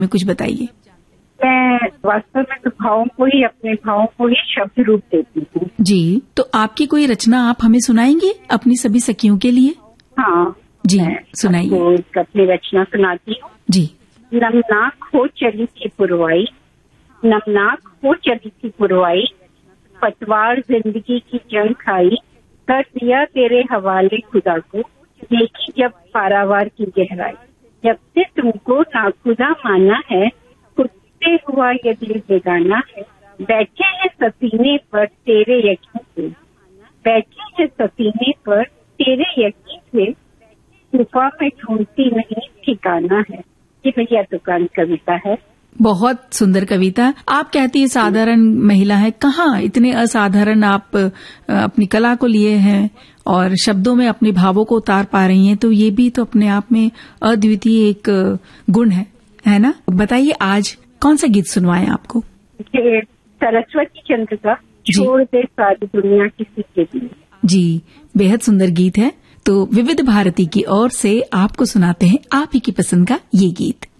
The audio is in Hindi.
में कुछ बताइए। मैं वास्तव में तो अपने भावों को ही शब्द रूप देती हूँ। जी, तो आपकी कोई रचना आप हमें सुनाएंगे अपनी सभी सखियों के लिए? हाँ जी, सुनाइए। अपनी रचना सुनाती हूँ। जी। नमनाक हो चली थी पुरवाई, नमनाक हो चली थी पुरवाई, पतवार जिंदगी की जंग खाई, कर दिया तेरे हवाले खुदा को, देखी जब पारावार की गहराई। जब से तुमको नाखुदा माना है, खुद से हुआ ये दिल बेगाना है, बैठे हैं सफीने पर तेरे यकीन से, बैठे हैं सफीने पर तेरे यकीन से, गुफा में ढूंढती नहीं ठिकाना है। ये भैया दुकान कविता है। बहुत सुंदर कविता। आप कहती है साधारण महिला है, कहाँ इतने असाधारण आप अपनी कला को लिए हैं और शब्दों में अपने भावों को उतार पा रही हैं, तो ये भी तो अपने आप में अद्वितीय एक गुण है ना? बताइए आज कौन सा गीत सुनवाएं आपको? सरस्वती चंद्र का छोड़ दे सारी दुनिया किसी के लिए। जी, बेहद सुंदर गीत है। तो विविध भारती की ओर से आपको सुनाते हैं आप ही की पसंद का ये गीत।